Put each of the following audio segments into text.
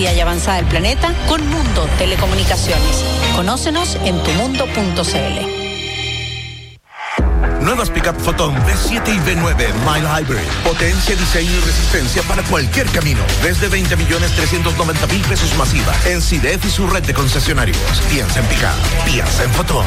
y avanzada del planeta con Mundo Telecomunicaciones. Conócenos en tumundo.cl. Nuevas Pickup Photon V7 y V9 Mild Hybrid. Potencia, diseño y resistencia para cualquier camino. Desde 20.390.000 pesos masiva. En CIDEF y su red de concesionarios. Piensa en Pickup. Piensa en Photon.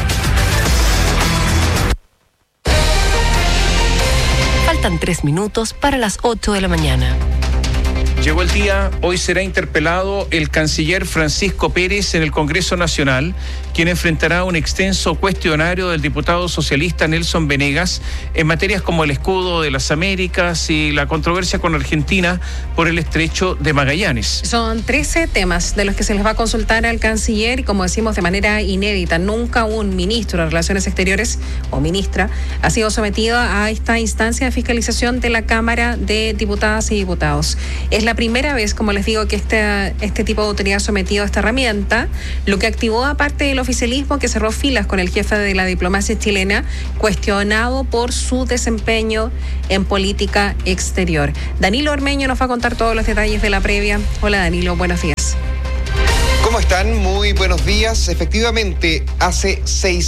Faltan 3 minutos para las 8 de la mañana. Llegó el día, hoy será interpelado el canciller Francisco Pérez en el Congreso Nacional, quien enfrentará un extenso cuestionario del diputado socialista Nelson Venegas en materias como el escudo de las Américas y la controversia con Argentina por el estrecho de Magallanes. Son 13 temas de los que se les va a consultar al canciller y, como decimos, de manera inédita. Nunca un ministro de Relaciones Exteriores o ministra ha sido sometido a esta instancia de fiscalización de la Cámara de Diputadas y Diputados. Es la primera vez, como les digo, que este tipo de autoridad sometido a esta herramienta, lo que activó, aparte del oficialismo que cerró filas con el jefe de la diplomacia chilena, cuestionado por su desempeño en política exterior. Danilo Ormeño nos va a contar todos los detalles de la previa. Hola Danilo, buenos días. ¿Cómo están? Muy buenos días. Efectivamente, hace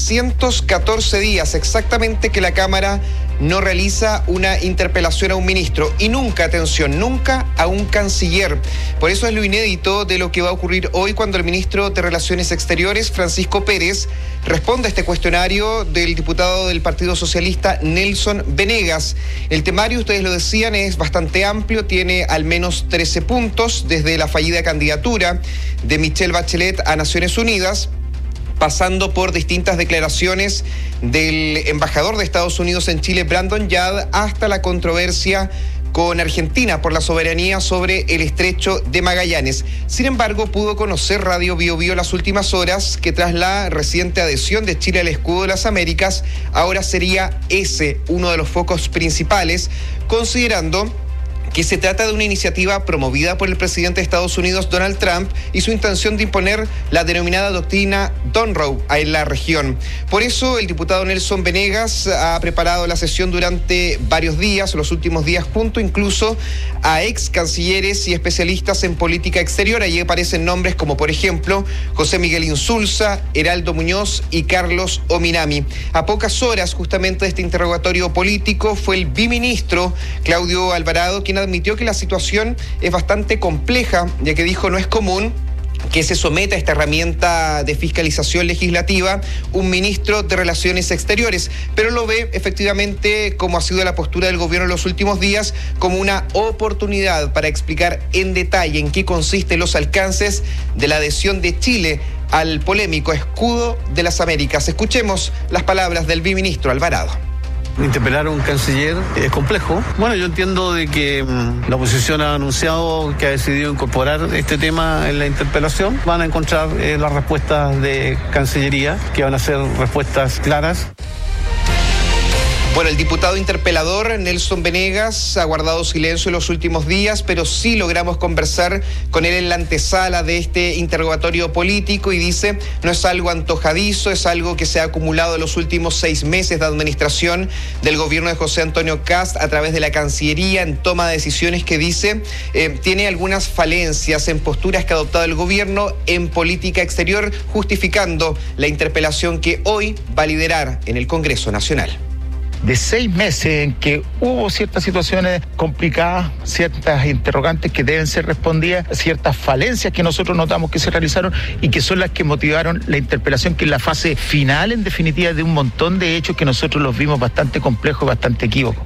614 días exactamente que la Cámara no realiza una interpelación a un ministro y nunca, atención, nunca a un canciller. Por eso es lo inédito de lo que va a ocurrir hoy cuando el ministro de Relaciones Exteriores, Francisco Pérez, responde a este cuestionario del diputado del Partido Socialista, Nelson Venegas. El temario, ustedes lo decían, es bastante amplio, tiene al menos 13 puntos, desde la fallida candidatura de Michelle Bachelet a Naciones Unidas, pasando por distintas declaraciones del embajador de Estados Unidos en Chile, Brandon Yard, hasta la controversia con Argentina por la soberanía sobre el estrecho de Magallanes. Sin embargo, pudo conocer Radio Bio Bio las últimas horas que tras la reciente adhesión de Chile al escudo de las Américas, ahora sería ese uno de los focos principales, considerando que se trata de una iniciativa promovida por el presidente de Estados Unidos, Donald Trump, y su intención de imponer la denominada doctrina Monroe en la región. Por eso, el diputado Nelson Venegas ha preparado la sesión durante varios días, los últimos días, junto incluso a ex cancilleres y especialistas en política exterior. Allí aparecen nombres como, por ejemplo, José Miguel Insulza, Heraldo Muñoz y Carlos Ominami. A pocas horas, justamente, de este interrogatorio político, fue el biministro Claudio Alvarado quien admitió que la situación es bastante compleja, ya que dijo no es común que se someta a esta herramienta de fiscalización legislativa un ministro de Relaciones Exteriores, pero lo ve efectivamente, como ha sido la postura del gobierno en los últimos días, como una oportunidad para explicar en detalle en qué consisten los alcances de la adhesión de Chile al polémico escudo de las Américas. Escuchemos las palabras del biministro Alvarado. Interpelar a un canciller es complejo. Bueno, yo entiendo de que la oposición ha anunciado que ha decidido incorporar este tema en la interpelación. Van a encontrar las respuestas de Cancillería, que van a ser respuestas claras. Bueno, el diputado interpelador Nelson Venegas ha guardado silencio en los últimos días, pero sí logramos conversar con él en la antesala de este interrogatorio político y dice, no es algo antojadizo, es algo que se ha acumulado en los últimos 6 meses de administración del gobierno de José Antonio Kast a través de la Cancillería en toma de decisiones que dice tiene algunas falencias en posturas que ha adoptado el gobierno en política exterior, justificando la interpelación que hoy va a liderar en el Congreso Nacional. De 6 meses en que hubo ciertas situaciones complicadas, ciertas interrogantes que deben ser respondidas, ciertas falencias que nosotros notamos que se realizaron y que son las que motivaron la interpelación, que es la fase final, en definitiva, de un montón de hechos que nosotros los vimos bastante complejos, bastante equívocos.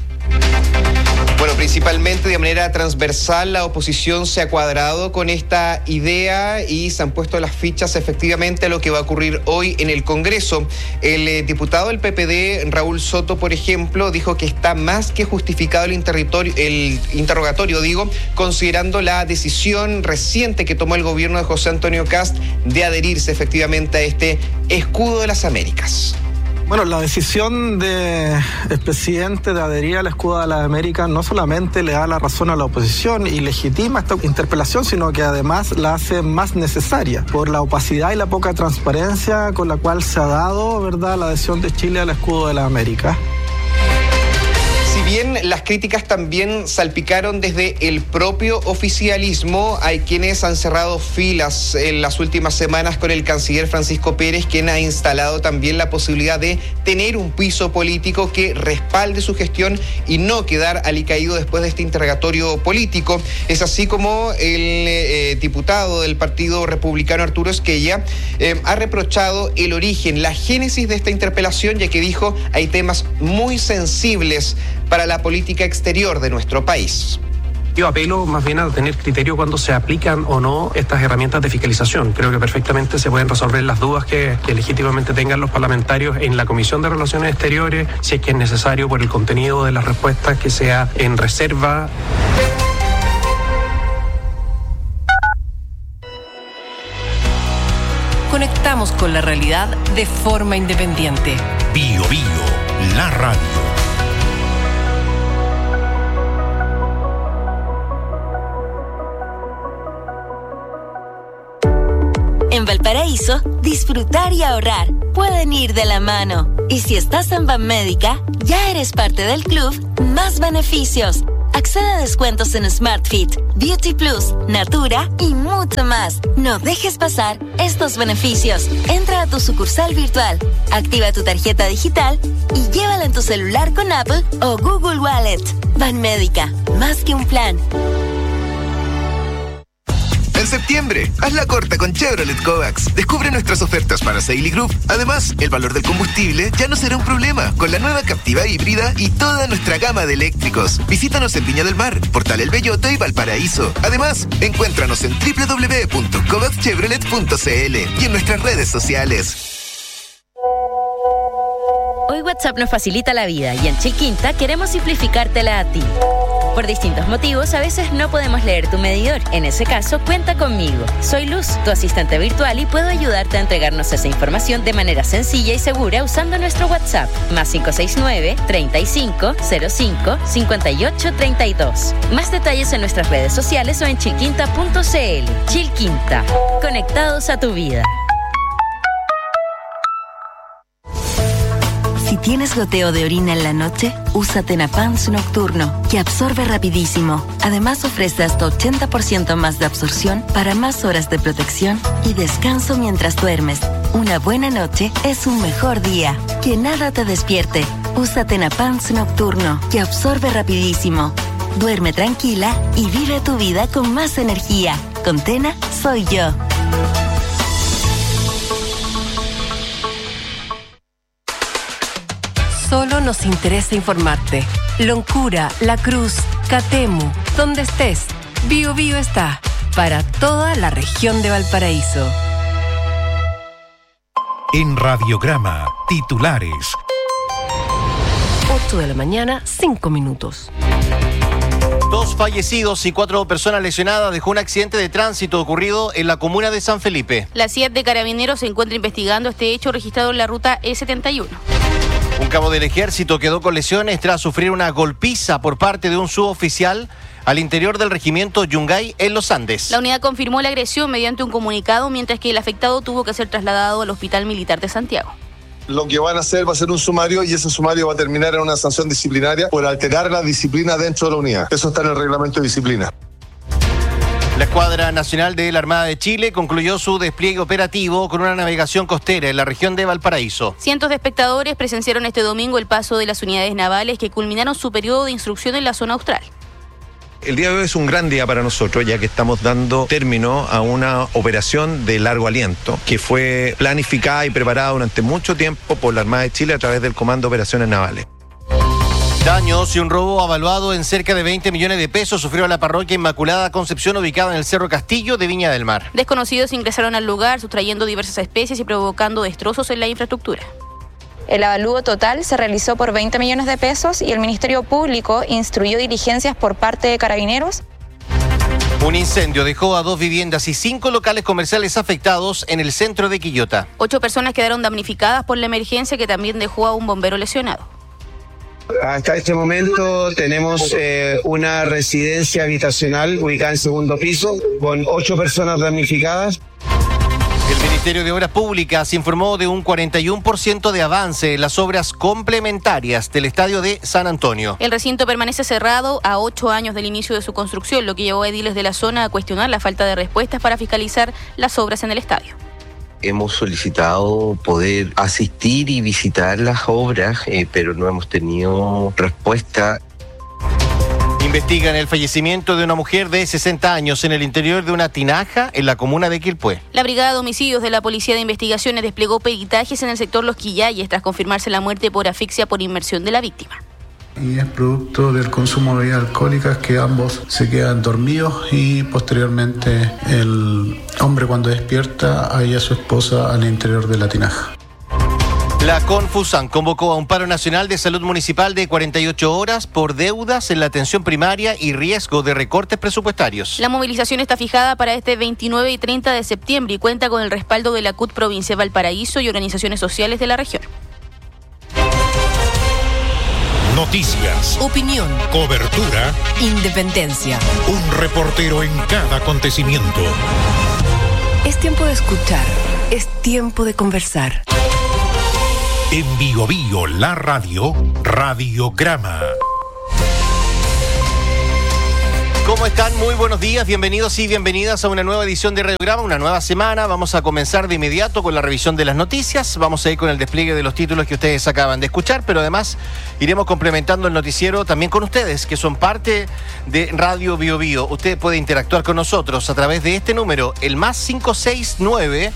Bueno, principalmente de manera transversal la oposición se ha cuadrado con esta idea y se han puesto las fichas efectivamente a lo que va a ocurrir hoy en el Congreso. El diputado del PPD, Raúl Soto, por ejemplo, dijo que está más que justificado el interrogatorio, considerando la decisión reciente que tomó el gobierno de José Antonio Kast de adherirse efectivamente a este escudo de las Américas. Bueno, la decisión del presidente de adherir al escudo de las Américas no solamente le da la razón a la oposición y legitima esta interpelación, sino que además la hace más necesaria por la opacidad y la poca transparencia con la cual se ha dado, ¿verdad?, la adhesión de Chile al escudo de las Américas. Si Bien, las críticas también salpicaron desde el propio oficialismo. Hay quienes han cerrado filas en las últimas semanas con el canciller Francisco Pérez, quien ha instalado también la posibilidad de tener un piso político que respalde su gestión y no quedar alicaído después de este interrogatorio político. Es así como el diputado del Partido Republicano Arturo Esquella ha reprochado el origen, la génesis de esta interpelación, ya que dijo hay temas muy sensibles para la política exterior de nuestro país. Yo apelo más bien a tener criterio cuando se aplican o no estas herramientas de fiscalización. Creo que perfectamente se pueden resolver las dudas que legítimamente tengan los parlamentarios en la Comisión de Relaciones Exteriores, si es que es necesario por el contenido de las respuestas que sea en reserva. Conectamos con la realidad de forma independiente. Bio Bio, la radio. En Valparaíso, disfrutar y ahorrar pueden ir de la mano. Y si estás en Banmédica, ya eres parte del club Más Beneficios. Accede a descuentos en SmartFit, Beauty Plus, Natura y mucho más. No dejes pasar estos beneficios. Entra a tu sucursal virtual, activa tu tarjeta digital y llévala en tu celular con Apple o Google Wallet. Banmédica, más que un plan. En septiembre, haz la corta con Chevrolet Kovacs. Descubre nuestras ofertas para Sail Group. Además, el valor del combustible ya no será un problema con la nueva Captiva híbrida y toda nuestra gama de eléctricos. Visítanos en Viña del Mar, Portal El Belloto y Valparaíso. Además, encuéntranos en www.kovacschevrolet.cl y en nuestras redes sociales. Hoy WhatsApp nos facilita la vida y en Chilquinta queremos simplificártela a ti. Por distintos motivos, a veces no podemos leer tu medidor. En ese caso, cuenta conmigo. Soy Luz, tu asistente virtual, y puedo ayudarte a entregarnos esa información de manera sencilla y segura usando nuestro WhatsApp. Más 569-3505-5832. Más detalles en nuestras redes sociales o en chilquinta.cl. Chilquinta. Conectados a tu vida. Si tienes goteo de orina en la noche, usa Tenapans Nocturno, que absorbe rapidísimo. Además ofrece hasta 80% más de absorción para más horas de protección y descanso mientras duermes. Una buena noche es un mejor día. Que nada te despierte. Usa Tenapans Nocturno, que absorbe rapidísimo. Duerme tranquila y vive tu vida con más energía. Con Tena, soy yo. Solo nos interesa informarte. Loncura, La Cruz, Catemu, donde estés, Bio Bio está para toda la región de Valparaíso. En Radiograma, titulares. 8 de la mañana, 5 minutos. 2 fallecidos y 4 personas lesionadas dejó un accidente de tránsito ocurrido en la comuna de San Felipe. La CIAT de Carabineros se encuentra investigando este hecho registrado en la ruta E71. Un cabo del ejército quedó con lesiones tras sufrir una golpiza por parte de un suboficial al interior del regimiento Yungay en los Andes. La unidad confirmó la agresión mediante un comunicado, mientras que el afectado tuvo que ser trasladado al Hospital Militar de Santiago. Lo que van a hacer va a ser un sumario y ese sumario va a terminar en una sanción disciplinaria por alterar la disciplina dentro de la unidad. Eso está en el reglamento de disciplina. La Escuadra Nacional de la Armada de Chile concluyó su despliegue operativo con una navegación costera en la región de Valparaíso. Cientos de espectadores presenciaron este domingo el paso de las unidades navales que culminaron su periodo de instrucción en la zona austral. El día de hoy es un gran día para nosotros, ya que estamos dando término a una operación de largo aliento que fue planificada y preparada durante mucho tiempo por la Armada de Chile a través del Comando de Operaciones Navales. Daños y un robo avaluado en cerca de 20 millones de pesos sufrió la parroquia Inmaculada Concepción ubicada en el Cerro Castillo de Viña del Mar. Desconocidos ingresaron al lugar sustrayendo diversas especies y provocando destrozos en la infraestructura. El avalúo total se realizó por 20 millones de pesos y el Ministerio Público instruyó diligencias por parte de Carabineros. Un incendio dejó a 2 viviendas y 5 locales comerciales afectados en el centro de Quillota. 8 personas quedaron damnificadas por la emergencia, que también dejó a un bombero lesionado. Hasta este momento tenemos una residencia habitacional ubicada en segundo piso con 8 personas damnificadas. El Ministerio de Obras Públicas informó de un 41% de avance en las obras complementarias del estadio de San Antonio. El recinto permanece cerrado a 8 años del inicio de su construcción, lo que llevó a ediles de la zona a cuestionar la falta de respuestas para fiscalizar las obras en el estadio. Hemos solicitado poder asistir y visitar las obras, pero no hemos tenido respuesta. Investigan el fallecimiento de una mujer de 60 años en el interior de una tinaja en la comuna de Quilpué. La Brigada de Homicidios de la Policía de Investigaciones desplegó peritajes en el sector Los Quillayes tras confirmarse la muerte por asfixia por inmersión de la víctima. Y es producto del consumo de bebidas alcohólicas que ambos se quedan dormidos y posteriormente el hombre cuando despierta halla a su esposa al interior de la tinaja. La Confusan convocó a un paro nacional de salud municipal de 48 horas por deudas en la atención primaria y riesgo de recortes presupuestarios. La movilización está fijada para este 29 y 30 de septiembre y cuenta con el respaldo de la CUT Provincia de Valparaíso y organizaciones sociales de la región. Noticias, opinión, cobertura, independencia. Un reportero en cada acontecimiento. Es tiempo de escuchar, es tiempo de conversar. En Bio Bio, la radio, Radiograma. ¿Cómo están? Muy buenos días, bienvenidos y bienvenidas a una nueva edición de Radiograma, una nueva semana. Vamos a comenzar de inmediato con la revisión de las noticias. Vamos a ir con el despliegue de los títulos que ustedes acaban de escuchar, pero además iremos complementando el noticiero también con ustedes, que son parte de Radio Bio Bio. Usted puede interactuar con nosotros a través de este número, el más 569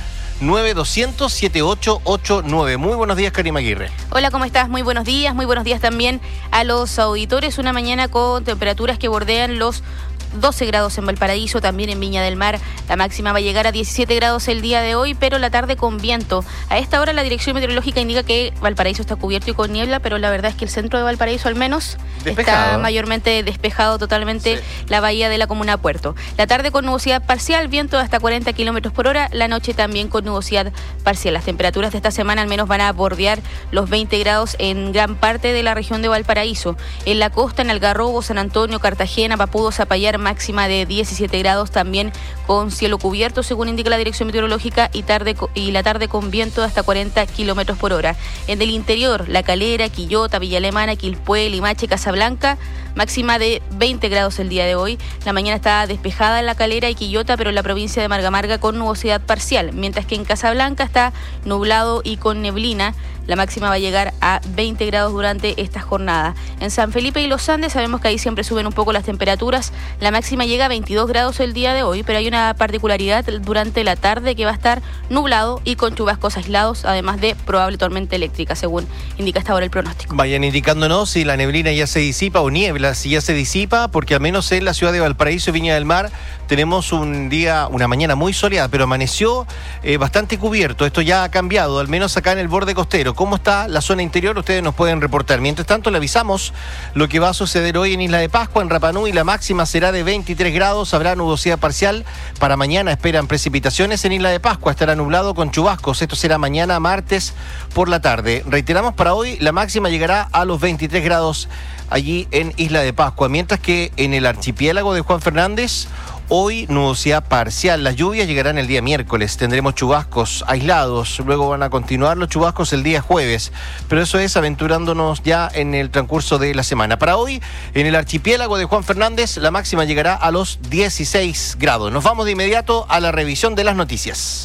9200-7889. Muy buenos días, Karima Aguirre. Hola, ¿cómo estás? Muy buenos días también a los auditores. Una mañana con temperaturas que bordean los 12 grados en Valparaíso, también en Viña del Mar. La máxima va a llegar a 17 grados el día de hoy, pero la tarde con viento. A esta hora la Dirección Meteorológica indica que Valparaíso está cubierto y con niebla, pero la verdad es que el centro de Valparaíso al menos está mayormente despejado totalmente, sí. La bahía de la comuna Puerto. La tarde con nubosidad parcial, viento de hasta 40 kilómetros por hora. La noche también con nubosidad parcial. Las temperaturas de esta semana al menos van a bordear los 20 grados en gran parte de la región de Valparaíso. En la costa, en Algarrobo, San Antonio, Cartagena, Papudo, Zapallar, máxima de 17 grados, también con cielo cubierto, según indica la Dirección Meteorológica, y la tarde con viento de hasta 40 kilómetros por hora. En el interior, La Calera, Quillota, Villa Alemana, Quilpué, Limache, Casablanca, máxima de 20 grados el día de hoy. La mañana está despejada en La Calera y Quillota, pero en la provincia de Margamarga con nubosidad parcial, mientras que en Casablanca está nublado y con neblina. La máxima va a llegar a 20 grados durante esta jornada. En San Felipe y Los Andes sabemos que ahí siempre suben un poco las temperaturas. La máxima llega a 22 grados el día de hoy, pero hay una particularidad durante la tarde que va a estar nublado y con chubascos aislados, además de probable tormenta eléctrica, según indica hasta ahora el pronóstico. Vayan indicándonos si la neblina ya se disipa o niebla, si ya se disipa, porque al menos en la ciudad de Valparaíso y Viña del Mar tenemos una mañana muy soleada, pero amaneció bastante cubierto. Esto ya ha cambiado, al menos acá en el borde costero. ¿Cómo está la zona interior? Ustedes nos pueden reportar. Mientras tanto, le avisamos lo que va a suceder hoy en Isla de Pascua, en Rapa Nui. La máxima será de 23 grados, habrá nubosidad parcial. Para mañana esperan precipitaciones en Isla de Pascua, estará nublado con chubascos. Esto será mañana martes por la tarde. Reiteramos, para hoy la máxima llegará a los 23 grados allí en Isla de Pascua, mientras que en el archipiélago de Juan Fernández hoy nubosidad parcial. Las lluvias llegarán el día miércoles. Tendremos chubascos aislados. Luego van a continuar los chubascos el día jueves. Pero eso es aventurándonos ya en el transcurso de la semana. Para hoy, en el archipiélago de Juan Fernández, la máxima llegará a los 16 grados. Nos vamos de inmediato a la revisión de las noticias.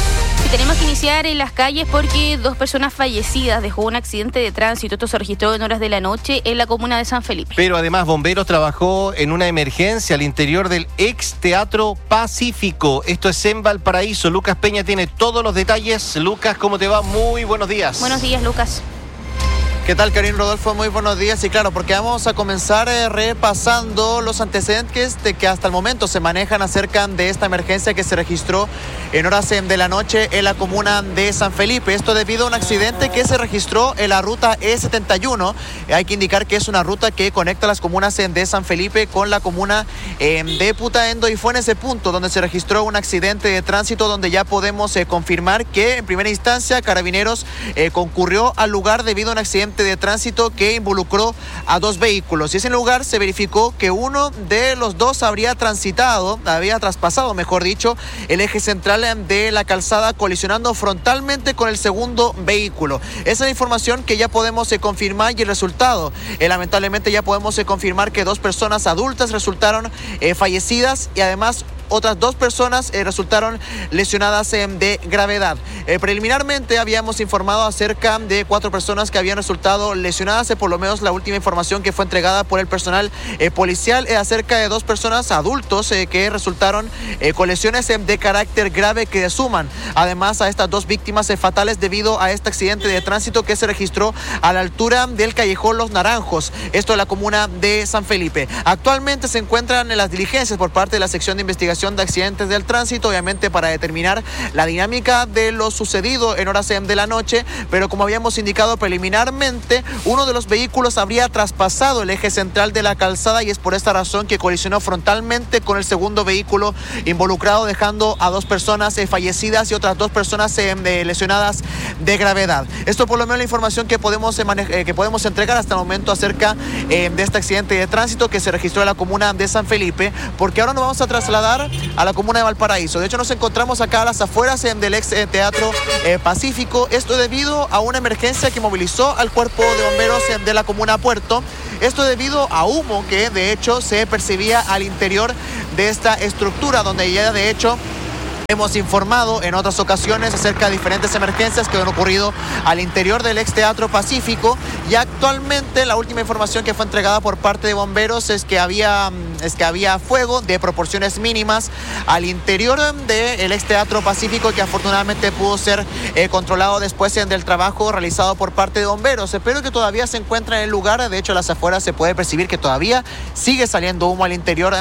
Y tenemos que iniciar en las calles porque 2 personas fallecidas dejó un accidente de tránsito. Esto se registró en horas de la noche en la comuna de San Felipe. Pero además Bomberos trabajó en una emergencia al interior del ex Teatro Pacífico. Esto es en Valparaíso. Lucas Peña tiene todos los detalles. Lucas, ¿cómo te va? Muy buenos días. Buenos días, Lucas. ¿Qué tal, Karim Rodolfo? Muy buenos días. Y claro, porque vamos a comenzar repasando los antecedentes de que hasta el momento se manejan acerca de esta emergencia que se registró en horas de la noche en la comuna de San Felipe. Esto debido a un accidente que se registró en la ruta E71. Hay que indicar que es una ruta que conecta las comunas de San Felipe con la comuna de Putaendo, y fue en ese punto donde se registró un accidente de tránsito donde ya podemos confirmar que en primera instancia Carabineros concurrió al lugar debido a un accidente accidente de tránsito que involucró a 2 vehículos. Y en ese lugar se verificó que uno de los dos había traspasado, mejor dicho, el eje central de la calzada, colisionando frontalmente con el segundo vehículo. Esa es la información que ya podemos confirmar y el resultado. Lamentablemente ya podemos confirmar que 2 personas adultas resultaron fallecidas y además otras 2 personas resultaron lesionadas de gravedad. Preliminarmente habíamos informado acerca de 4 personas que habían resultado lesionadas, por lo menos la última información que fue entregada por el personal policial, acerca de 2 personas adultos que resultaron con lesiones de carácter grave que suman además a estas 2 víctimas fatales debido a este accidente de tránsito que se registró a la altura del callejón Los Naranjos, esto en la comuna de San Felipe. Actualmente se encuentran en las diligencias por parte de la sección de investigación de accidentes del tránsito, obviamente para determinar la dinámica de lo sucedido en horas de la noche, pero como habíamos indicado preliminarmente, uno de los vehículos habría traspasado el eje central de la calzada y es por esta razón que colisionó frontalmente con el segundo vehículo involucrado, dejando a 2 personas fallecidas y otras 2 personas lesionadas de gravedad. Esto por lo menos la información que podemos entregar hasta el momento acerca de este accidente de tránsito que se registró en la comuna de San Felipe, porque ahora nos vamos a trasladar a la comuna de Valparaíso. De hecho, nos encontramos acá a las afueras del ex Teatro Pacífico. Esto debido a una emergencia que movilizó al cuerpo de bomberos de la comuna Puerto. Esto debido a humo que de hecho se percibía al interior de esta estructura, donde ya de hecho hemos informado en otras ocasiones acerca de diferentes emergencias que han ocurrido al interior del ex Teatro Pacífico, y actualmente la última información que fue entregada por parte de bomberos es que había fuego de proporciones mínimas al interior del ex Teatro Pacífico, que afortunadamente pudo ser controlado después del trabajo realizado por parte de bomberos, pero que todavía se encuentra en el lugar. De hecho, a las afueras se puede percibir que todavía sigue saliendo humo al interior